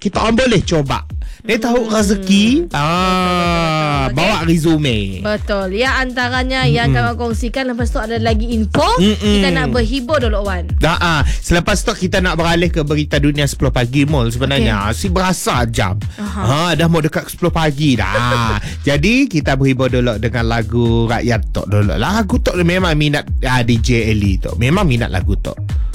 kita orang boleh coba. Dia tahu rezeki. Betul. Bawa resume. Betul. Ya, antaranya yang akan kongsikan. Lepas tu ada lagi info. Kita nak berhibur dulu, Wan. Selepas tu kita nak beralih ke berita dunia 10 pagi Mul. Sebenarnya si berasa jam. Dah mau dekat 10 pagi dah. Jadi kita berhibur dulu dengan lagu Rakyat Tok dulu. Lagu Tok memang minat DJ Eli tu. Memang minat lagu Tok.